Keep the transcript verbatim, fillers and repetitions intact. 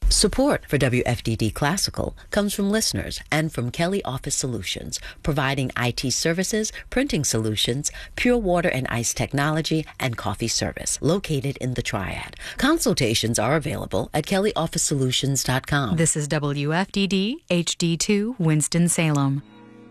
Support for W F D D Classical comes from listeners and from Kelly Office Solutions, providing I T services, printing solutions, pure water and ice technology, and coffee service, located in the Triad. Consultations are available at kelly office solutions dot com. This is W F D D H D two Winston-Salem.